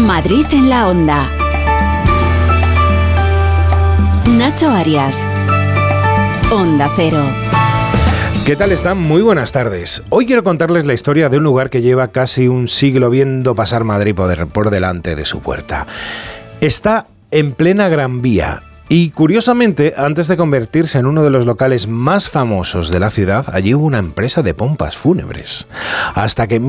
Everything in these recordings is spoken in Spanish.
Madrid en la Onda. Nacho Arias. Onda Cero. ¿Qué tal están? Muy buenas tardes. Hoy quiero contarles la historia de un lugar que lleva casi un siglo viendo pasar Madrid por delante de su puerta. Está en plena Gran Vía. Y curiosamente, antes de convertirse en uno de los locales más famosos de la ciudad, allí hubo una empresa de pompas fúnebres. Hasta que en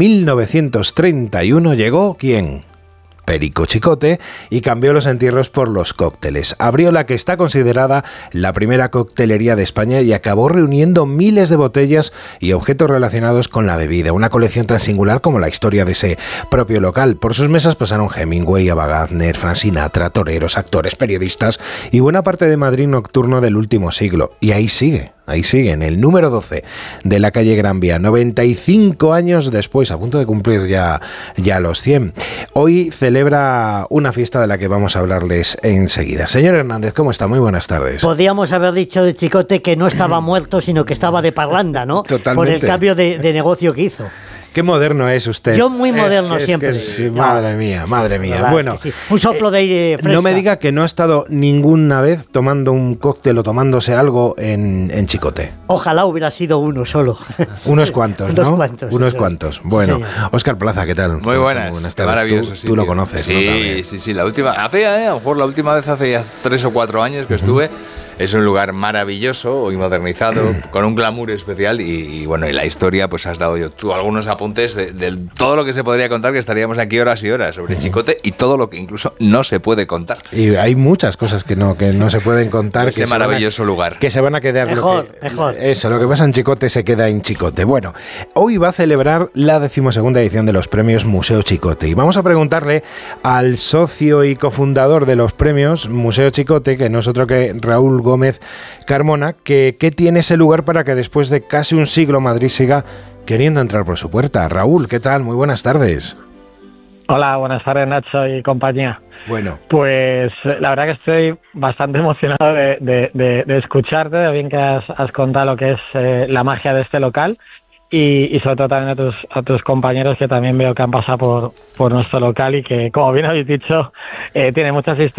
1931 llegó, ¿quién? Perico Chicote, y cambió los entierros por los cócteles. Abrió la que está considerada la primera coctelería de España y acabó reuniendo miles de botellas y objetos relacionados con la bebida. Una colección tan singular como la historia de ese propio local. Por sus mesas pasaron Hemingway, Ava Gardner, Frank Sinatra, toreros, actores, periodistas y buena parte de Madrid nocturno del último siglo. Y ahí sigue, en el número 12 de la calle Gran Vía, 95 años después, a punto de cumplir ya los 100. Hoy celebra una fiesta de la que vamos a hablarles enseguida. Señor Hernández, ¿cómo está? Muy buenas tardes. Podríamos haber dicho de Chicote que no estaba muerto, sino que estaba de parranda, ¿no? Totalmente. Por el cambio de negocio que hizo. Qué moderno es usted. Yo muy moderno siempre. Madre mía. Bueno, sí. Un soplo de aire fresca. No me diga que no ha estado ninguna vez tomando un cóctel o tomándose algo en Chicote. Ojalá hubiera sido uno solo. Unos cuantos, ¿no? Unos cuantos. Bueno, Óscar Plaza, ¿qué tal? Muy buenas tardes. Maravilloso. Tú lo conoces, sí, ¿no? Sí. La última, a lo mejor la última vez hace ya 3 o 4 años que estuve. Es un lugar maravilloso y modernizado, con un glamour especial y bueno, y la historia, pues has dado tú algunos apuntes de todo lo que se podría contar, que estaríamos aquí horas y horas sobre Chicote y todo lo que incluso no se puede contar. Y hay muchas cosas que no se pueden contar. Ese maravilloso lugar. Que se van a quedar. Mejor. Eso, lo que pasa en Chicote se queda en Chicote. Bueno, hoy va a celebrar la 12ª edición de los premios Museo Chicote y vamos a preguntarle al socio y cofundador de los premios Museo Chicote, que no es otro que Raúl Gómez Carmona, ¿qué tiene ese lugar para que después de casi un siglo Madrid siga queriendo entrar por su puerta? Raúl, ¿qué tal? Muy buenas tardes. Hola, buenas tardes, Nacho y compañía. Bueno. Pues la verdad que estoy bastante emocionado de escucharte, de bien que has contado lo que es la magia de este local y sobre todo también a tus compañeros que también veo que han pasado por nuestro local y que, como bien habéis dicho, tiene muchas historias.